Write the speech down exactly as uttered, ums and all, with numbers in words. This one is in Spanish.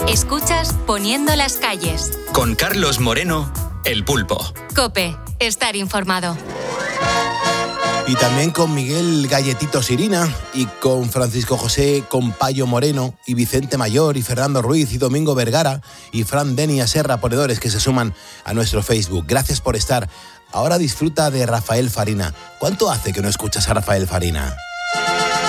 Escuchas Poniendo las calles. Con Carlos Moreno, El Pulpo. COPE, estar informado. Y también con Miguel Galletito Sirina y con Francisco José Compayo Moreno y Vicente Mayor y Fernando Ruiz y Domingo Vergara y Fran Deni Serra, ponedores que se suman a nuestro Facebook. Gracias por estar. Ahora disfruta de Rafael Farina. ¿Cuánto hace que no escuchas a Rafael Farina?